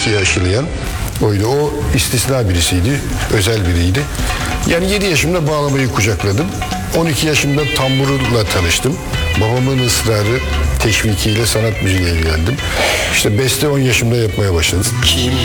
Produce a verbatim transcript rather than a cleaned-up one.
ikiye aşılayan oydu. O istisna birisiydi, özel biriydi. Yani yedi yaşımda bağlamayı kucakladım. on iki yaşımda tamburla tanıştım. Babamın ısrarı, teşvikiyle sanat müziğiyle ilgilendim. İşte beste on yaşımda yapmaya başladım. Kim